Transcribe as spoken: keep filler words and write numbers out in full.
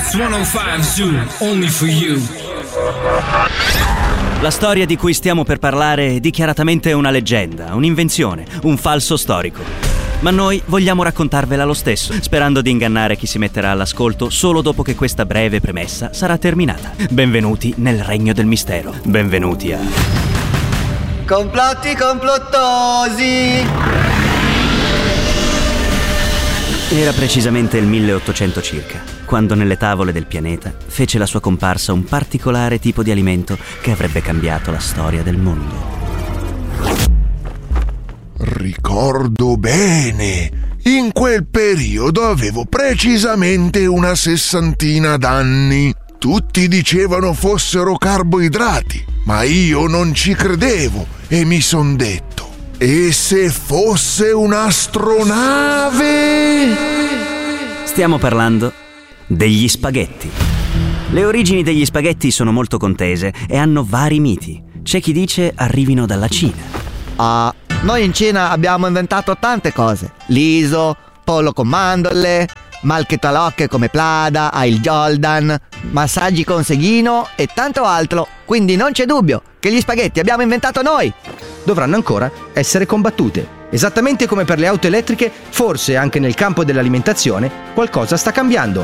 Dance centocinque Zoo, only for you. La storia di cui stiamo per parlare è dichiaratamente una leggenda, un'invenzione, un falso storico. Ma noi vogliamo raccontarvela lo stesso, sperando di ingannare chi si metterà all'ascolto solo dopo che questa breve premessa sarà terminata. Benvenuti nel regno del mistero. Benvenuti a... Complotti complottosi! Era precisamente il milleottocento circa, quando nelle tavole del pianeta fece la sua comparsa un particolare tipo di alimento che avrebbe cambiato la storia del mondo. Ricordo bene, in quel periodo avevo precisamente una sessantina d'anni. Tutti dicevano fossero carboidrati, ma io non ci credevo e mi son detto: e se fosse un'astronave? Stiamo parlando degli spaghetti. Le origini degli spaghetti sono molto contese e hanno vari miti. C'è chi dice arrivino dalla Cina. Ah, noi in Cina abbiamo inventato tante cose. L'Iso, pollo con mandorle, malchetalocche come Plada, il Jordan, massaggi con seghino e tanto altro. Quindi non c'è dubbio che gli spaghetti abbiamo inventato noi. Dovranno ancora essere combattute. Esattamente come per le auto elettriche, forse anche nel campo dell'alimentazione qualcosa sta cambiando.